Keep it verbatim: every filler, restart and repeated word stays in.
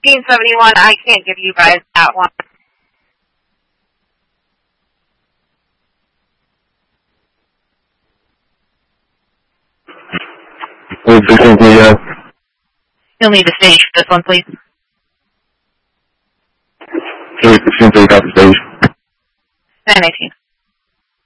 fifteen seventy-one, I can't give you guys that one. You'll need a stage for this one, please. Sure, the stage. nine eighteen.